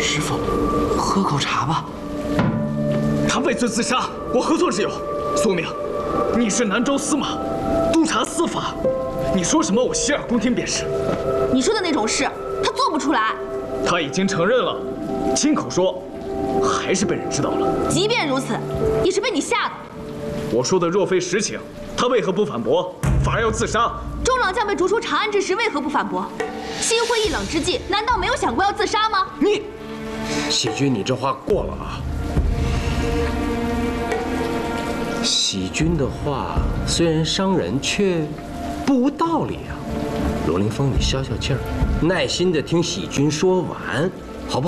师傅，喝口茶吧。 他畏罪自杀，我何错之有？苏明，你是南州司马，督察司法，你说什么我洗耳恭听便是。 你说的那种事，他做不出来。 他已经承认了，亲口说，还是被人知道了。 即便如此，也是被你吓的。 我说的若非实情，他为何不反驳，反而要自杀？ 周老将被逐出长安之时，为何不反驳？心灰意冷之际，难道没有想过要自杀吗？ 你， 喜君，你这话过了啊！喜君的话虽然伤人，却不无道理啊。罗凌风，你消消气儿，耐心的听喜君说完。